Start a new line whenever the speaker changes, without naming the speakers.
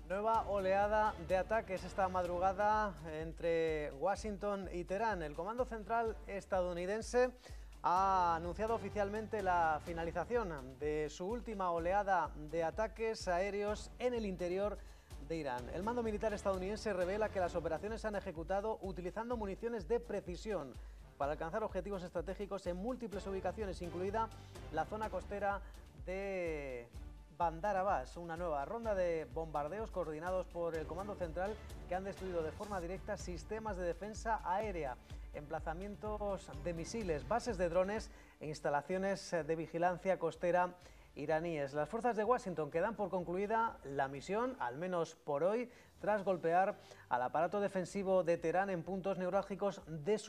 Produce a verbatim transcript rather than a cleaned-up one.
Nueva oleada de ataques esta madrugada entre Washington y Teherán. El Comando Central estadounidense ha anunciado oficialmente la finalización de su última oleada de ataques aéreos en el interior de Irán. El mando militar estadounidense revela que las operaciones se han ejecutado utilizando municiones de precisión para alcanzar objetivos estratégicos en múltiples ubicaciones, incluida la zona costera de Bandar Abbas. Una nueva ronda de bombardeos coordinados por el Comando Central que han destruido de forma directa sistemas de defensa aérea, emplazamientos de misiles, bases de drones e instalaciones de vigilancia costera iraníes. Las fuerzas de Washington que dan por concluida la misión, al menos por hoy, tras golpear al aparato defensivo de Teherán en puntos neurálgicos de su